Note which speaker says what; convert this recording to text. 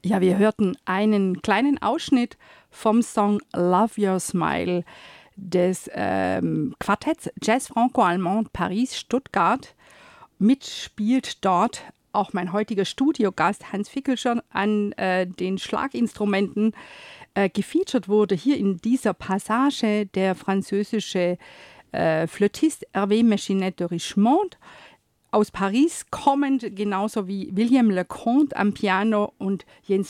Speaker 1: Ja, wir hörten einen kleinen Ausschnitt vom Song Love Your Smile des Quartetts Jazz Franco-Allemand Paris-Stuttgart. Mitspielt dort auch mein heutiger Studiogast Hans Fickelschon an den Schlaginstrumenten. Gefeatured wurde hier in dieser Passage der französische Flötist Hervé Mechinet de Richemont, aus Paris kommend, genauso wie William Leconte am Piano und Jens